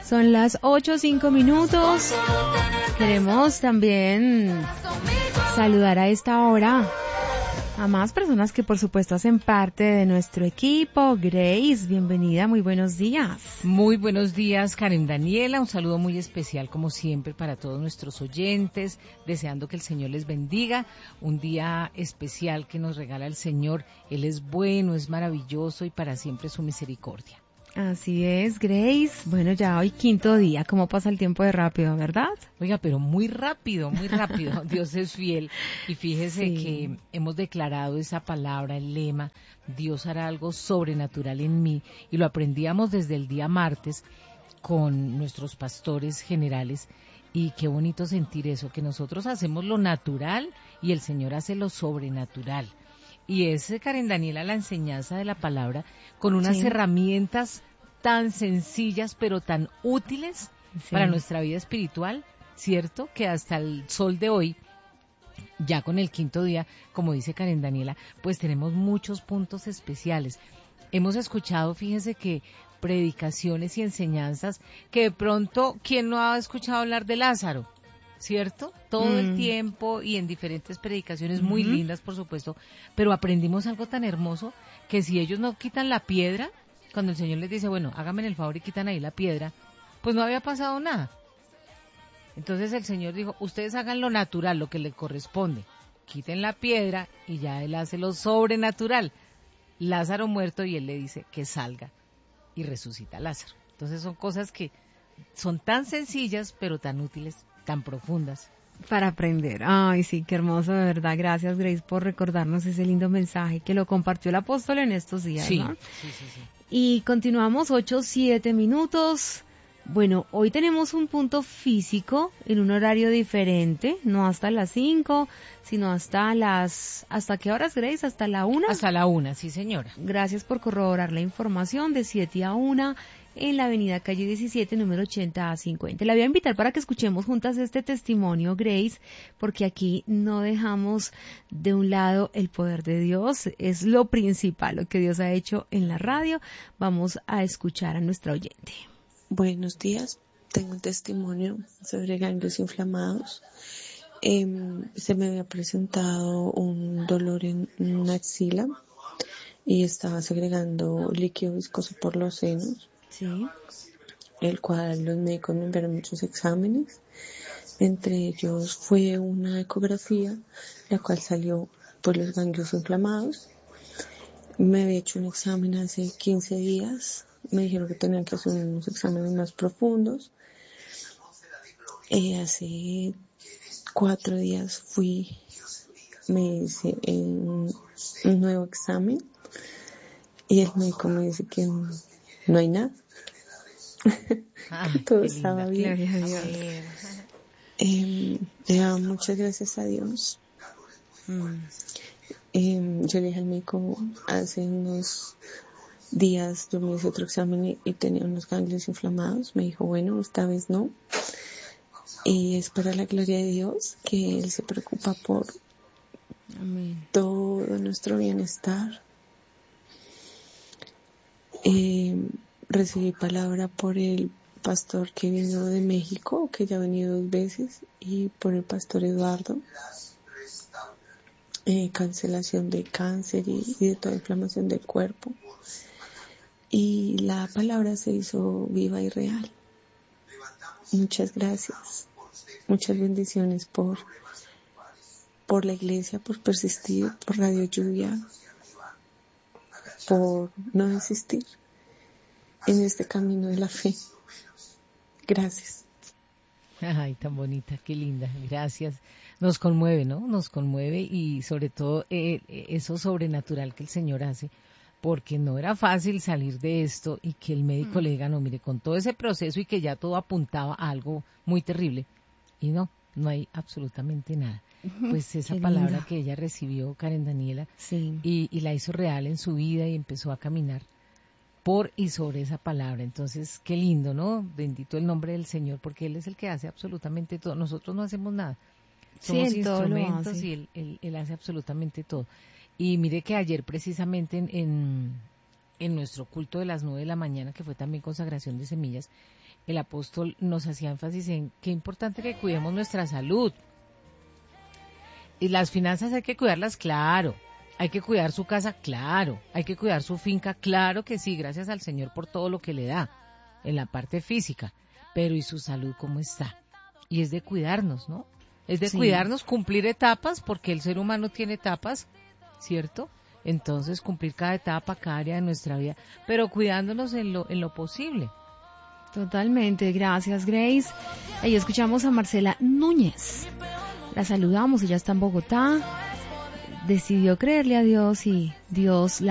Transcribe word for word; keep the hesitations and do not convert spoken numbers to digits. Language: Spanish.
Son las ocho, cinco minutos. Queremos también saludar a esta hora a más personas que por supuesto hacen parte de nuestro equipo. Grace, bienvenida, muy buenos días. Muy buenos días, Karen Daniela, un saludo muy especial como siempre para todos nuestros oyentes, deseando que el Señor les bendiga, un día especial que nos regala el Señor. Él es bueno, es maravilloso y para siempre su misericordia. Así es, Grace. Bueno, ya hoy quinto día, ¿cómo pasa el tiempo de rápido, verdad? Oiga, pero muy rápido, muy rápido. Dios es fiel. Y fíjese Sí. que hemos declarado esa palabra, el lema, Dios hará algo sobrenatural en mí. Y lo aprendíamos desde el día martes con nuestros pastores generales. Y qué bonito sentir eso, que nosotros hacemos lo natural y el Señor hace lo sobrenatural. Y es, Karen Daniela, la enseñanza de la palabra con unas Sí. herramientas tan sencillas pero tan útiles Sí. para nuestra vida espiritual, ¿cierto? Que hasta el sol de hoy, ya con el quinto día, como dice Karen Daniela, pues tenemos muchos puntos especiales. Hemos escuchado, fíjense que predicaciones y enseñanzas que de pronto, ¿quién no ha escuchado hablar de Lázaro? ¿Cierto? Todo Mm. el tiempo y en diferentes predicaciones muy Ujú. lindas, por supuesto, pero aprendimos algo tan hermoso que si ellos no quitan la piedra, cuando el Señor les dice, bueno, háganme el favor y quitan ahí la piedra, pues no había pasado nada. Entonces el Señor dijo, ustedes hagan lo natural, lo que les corresponde, quiten la piedra y ya Él hace lo sobrenatural. Lázaro muerto y Él le dice que salga y resucita a Lázaro. Entonces son cosas que son tan sencillas pero tan útiles, tan profundas. Para aprender. Ay, sí, qué hermoso, de verdad. Gracias, Grace, por recordarnos ese lindo mensaje que lo compartió el apóstol en estos días, Sí, ¿no? sí, sí, sí. Y continuamos ocho, siete minutos. Bueno, hoy tenemos un punto físico en un horario diferente, no hasta las cinco, sino hasta las... ¿Hasta qué horas, Grace? ¿Hasta la una? Hasta la una, sí señora. Gracias por corroborar la información, de siete a una en la avenida calle diecisiete, número ochenta a cincuenta. La voy a invitar para que escuchemos juntas este testimonio, Grace, porque aquí no dejamos de un lado el poder de Dios, es lo principal, lo que Dios ha hecho en la radio. Vamos a escuchar a nuestra oyente. Buenos días, tengo un testimonio sobre ganglios inflamados. Eh, se me había presentado un dolor en una axila y estaba segregando líquido viscoso por los senos, Sí. el cual los médicos me enviaron muchos exámenes. Entre ellos fue una ecografía, la cual salió por los ganglios inflamados. Me había hecho un examen hace quince días. Me dijeron que tenían que hacer unos exámenes más profundos. Eh, hace cuatro días fui, me hice un, un nuevo examen y el médico me dice que no, no hay nada, Ay, que todo qué estaba linda. bien. Gloria a Dios. Amén. Eh, le daba muchas gracias a Dios. Mm. Eh, yo le dije al médico hace unos días, yo me hice otro examen y, y tenía unos ganglios inflamados. Me dijo, bueno, esta vez no. Y es para la gloria de Dios que Él se preocupa por Amén. todo nuestro bienestar. Eh, recibí palabra por el pastor que vino de México, que ya ha venido dos veces, y por el pastor Eduardo. Eh, cancelación de cáncer y, y de toda inflamación del cuerpo. Y la palabra se hizo viva y real. Muchas gracias. Muchas bendiciones por, por la iglesia, por persistir, por Radio Lluvia, por no desistir en este camino de la fe. Gracias. Ay, tan bonita, qué linda, gracias. Nos conmueve, ¿no? Nos conmueve y sobre todo eh, eso sobrenatural que el Señor hace, porque no era fácil salir de esto y que el médico Mm. le diga, no, mire, con todo ese proceso y que ya todo apuntaba a algo muy terrible. Y no, no hay absolutamente nada. Pues esa Qué palabra lindo. que ella recibió, Karen Daniela, Sí. y, y la hizo real en su vida y empezó a caminar por y sobre esa palabra. Entonces, qué lindo, ¿no? Bendito el nombre del Señor, porque Él es el que hace absolutamente todo. Nosotros no hacemos nada. Sí, Somos Él todo lo instrumentos hace. y él, él, él hace absolutamente todo. Y mire que ayer precisamente en, en, en nuestro culto de las nueve de la mañana, que fue también consagración de semillas, el apóstol nos hacía énfasis en qué importante que cuidemos nuestra salud. Y las finanzas hay que cuidarlas, claro. Hay que cuidar su casa, claro. Hay que cuidar su finca, claro que sí, gracias al Señor por todo lo que le da en la parte física. Pero ¿y su salud cómo está? Y es de cuidarnos, ¿no? Es de sí. cuidarnos, cumplir etapas, porque el ser humano tiene etapas, ¿cierto? Entonces cumplir cada etapa, cada área de nuestra vida, pero cuidándonos en lo, en lo posible. Totalmente, gracias Grace. Ahí escuchamos a Marcela Núñez. La saludamos, ella está en Bogotá. Decidió creerle a Dios y Dios la